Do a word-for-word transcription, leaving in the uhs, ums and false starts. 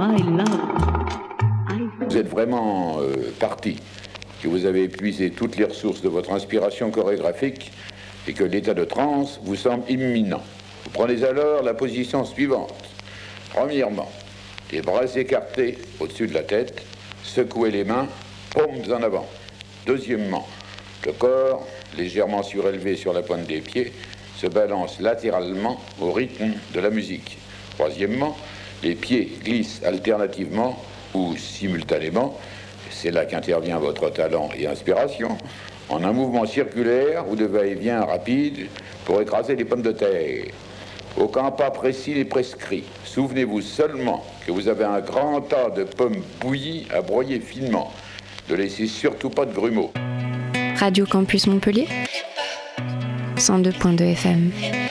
my love. Vous êtes vraiment euh, parti, que vous avez épuisé toutes les ressources de votre inspiration chorégraphique et que l'état de transe vous semble imminent. Vous prenez alors la position suivante. Premièrement, les bras écartés au-dessus de la tête, secouez les mains, paumes en avant. Deuxièmement, le corps, légèrement surélevé sur la pointe des pieds, se balance latéralement au rythme de la musique. Troisièmement, les pieds glissent alternativement ou simultanément, c'est là qu'intervient votre talent et inspiration, en un mouvement circulaire ou de va-et-vient rapide pour écraser les pommes de terre. Aucun pas précis n'est prescrit. Souvenez-vous seulement que vous avez un grand tas de pommes bouillies à broyer finement. Ne laissez surtout pas de grumeaux. Radio Campus Montpellier, cent deux point deux F M.